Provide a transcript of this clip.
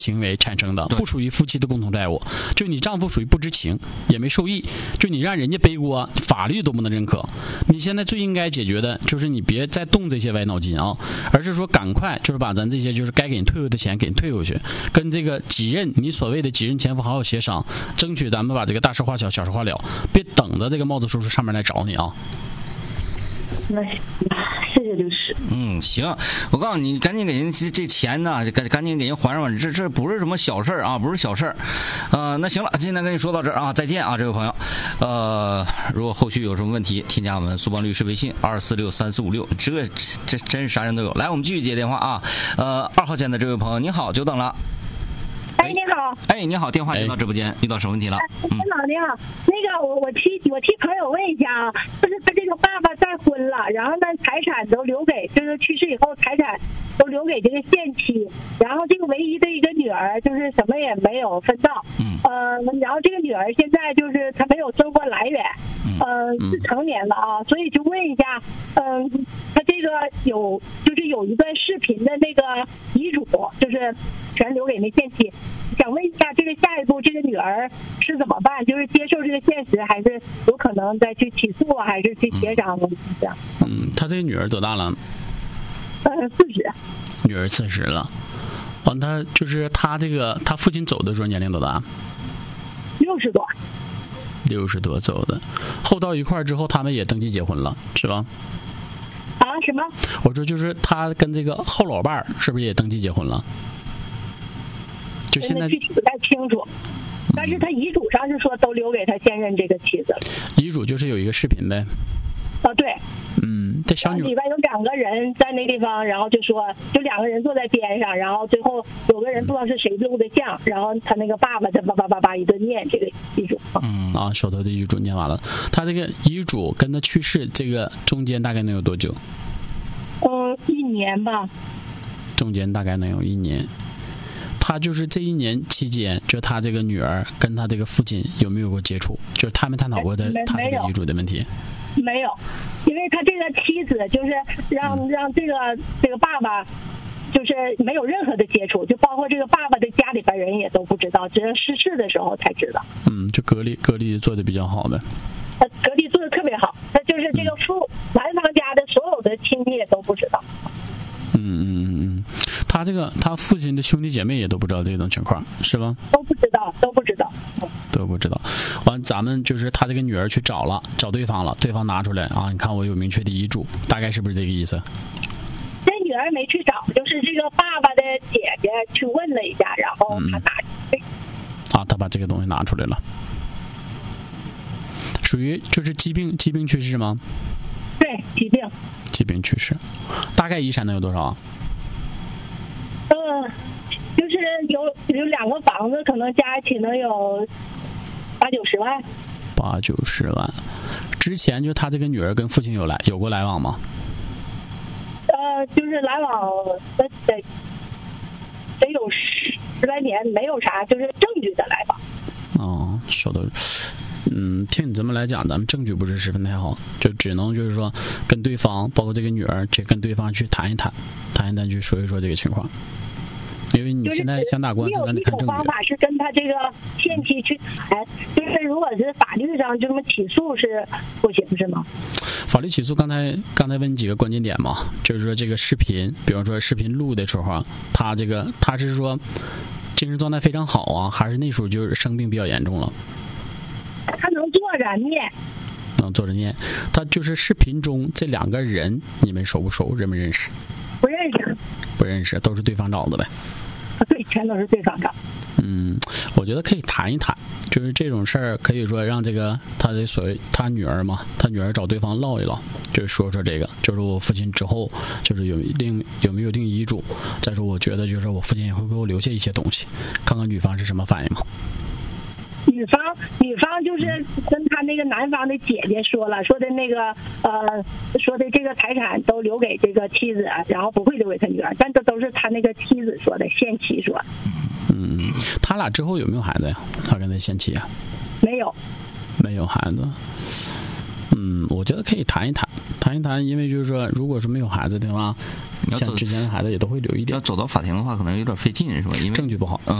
行为产生的，不属于夫妻的共同债务。就你丈夫属于不知情，也没受益，就你让人家背锅，法律都不能认可。你现在最应该解决的就是你别再动这些歪脑筋啊，而是说赶快就是把咱这些就是该给你退回的钱给你退回去，跟这个几任你所谓的几任前夫好好协商，争取咱们把这个大事化小，小事化了，别等着这个帽子叔叔上面来找你啊。 那谢谢律师。 行，我告诉你，赶紧给人这钱呢，赶紧给人还上，这不是什么小事啊，不是小事。那行了，今天跟你说到这儿啊，再见啊，这位朋友。如果后续有什么问题，添加我们苏邦律师微信2463456，这真是啥人都有。来，我们继续接电话啊。2号线的这位朋友，你好，久等了。 你好。 你好，电话接到直播间，遇到什么问题了？ 你好，那个我替朋友问一下啊，就是他这个爸爸再婚了，然后呢财产都留给，就是去世以后财产都留给这个现妻，然后这个唯一的一个女儿就是什么也没有分到，然后这个女儿现在就是她没有生活来源，是成年了啊，所以就问一下，他这个有一段视频的那个遗嘱，就是全留给那现妻。想问一下，这个下一步这个女儿是怎么办？就是接受这个现实，还是有可能再去起诉，还是去协商？ 他这个女儿多大了 ？40。 女儿40了。完，他就是他这个他父亲走的时候年龄多大 ？60多。 60多走的，后到一块儿之后，他们也登记结婚了，是吧？ 什么？ 我说就是他跟这个后老伴儿是不是也登记结婚了？就现在具体不太清楚，但是他遗嘱上是说都留给他现任这个妻子了。 遗嘱就是有一个视频呗。 对。 这小女里边有2个人在那地方，然后就说就2个人坐在边上，然后最后有个人不知道是谁录的像，然后他那个爸爸在叭一顿念这个遗嘱。 手头的遗嘱念完了，他这个遗嘱跟他去世这个中间大概能有多久 ？1年吧。 中间大概能有1年。他就是这1年期间，就他这个女儿跟他这个父亲有没有过接触？就是他们探讨过他这个遗嘱的问题？ 没有，因为他这个妻子就是让这个爸爸就是没有任何的接触，就包括这个爸爸的家里边人也都不知道，只有逝世的时候才知道。 就隔离做的比较好的。 隔离做的特别好，他就是这个男方家的所有的亲戚也都不知道。 他父亲的兄弟姐妹也都不知道这种情况，是吧？ 都不知道。 完，咱们就是他这个女儿去找对方了，对方拿出来啊，你看我有明确的遗嘱，大概是不是这个意思？ 这女儿没去找，就是这个爸爸的姐姐去问了一下，然后他拿出来。 他把这个东西拿出来了，属于就是疾病去世吗？ 对，疾病去世，大概遗产能有多少啊？ 就是有2个房子，可能加一起能有80-90万。 80-90万。之前就他这个女儿跟父亲有过来往吗？ 就是来往得有10来年，没有啥就是证据的来往。 说的。听你这么来讲，咱们证据不是十分太好，就只能就是说跟对方，包括这个女儿，跟对方去谈一谈，去说一说这个情况。因为你现在想打官司，咱得看证据。 方法是跟他这个现妻去谈，就是如果是法律上这么起诉是不行，是吗？ 法律起诉，刚才问你几个关键点嘛，就是说这个视频，比方说视频录的时候，他是说精神状态非常好啊，还是那时候就是生病比较严重了？ 他能坐着念。 能坐着念。他就是视频中这2个人，你们熟不熟？认不认识？不认识，都是对方找的呗。 对，全都是对方找。 我觉得可以谈一谈，就是这种事儿，可以说让这个他的所谓他女儿嘛，他女儿找对方唠一唠，就是说这个，就是我父亲之后就是有没有定遗嘱，再说我觉得就是我父亲也会给我留下一些东西，看看女方是什么反应嘛。 女方就是跟他那个男方的姐姐说了，说的那个说的这个财产都留给这个妻子，然后不会留给他女儿，但这都是他那个妻子说的，现妻说的。 他俩之后有没有孩子呀？他跟他现妻啊？ 没有孩子。我觉得可以谈一谈谈一谈，因为就是说，如果是没有孩子的话，像之前的孩子也都会留一点。 要走到法庭的话，可能有点费劲，是吧？因为证据不好。